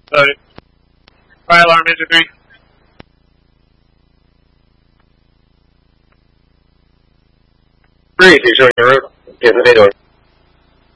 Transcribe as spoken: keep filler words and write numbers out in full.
Loaded. Fire alarm engine three. Three, two showing the road. Get in the bay door.